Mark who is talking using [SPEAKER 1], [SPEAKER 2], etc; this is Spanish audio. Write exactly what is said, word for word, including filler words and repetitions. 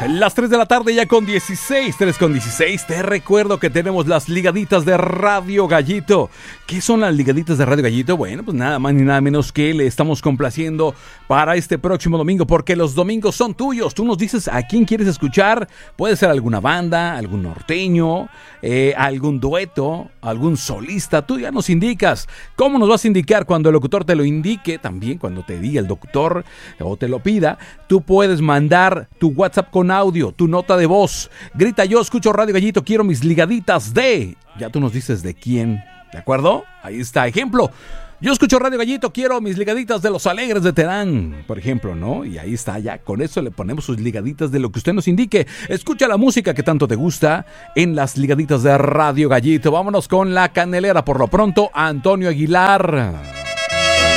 [SPEAKER 1] Las tres de la tarde ya con dieciséis, tres con dieciséis. Te recuerdo que tenemos las ligaditas de Radio Gallito. ¿Qué son las ligaditas de Radio Gallito? Bueno, pues nada más ni nada menos que le estamos complaciendo para este próximo domingo, porque los domingos son tuyos. Tú nos dices a quién quieres escuchar. Puede ser alguna banda, algún norteño, eh, algún dueto, algún solista. Tú ya nos indicas. ¿Cómo nos vas a indicar? Cuando el locutor te lo indique, también cuando te diga el doctor o te lo pida, tú puedes mandar tu WhatsApp con audio, tu nota de voz. Grita: yo escucho Radio Gallito, quiero mis ligaditas de... Ya tú nos dices de quién, ¿de acuerdo? Ahí está, ejemplo. Yo escucho Radio Gallito, quiero mis ligaditas de Los Alegres de Terán, por ejemplo, ¿no? Y ahí está, ya con eso le ponemos sus ligaditas de lo que usted nos indique. Escucha la música que tanto te gusta en las ligaditas de Radio Gallito. Vámonos con La Canelera. Por lo pronto, Antonio Aguilar.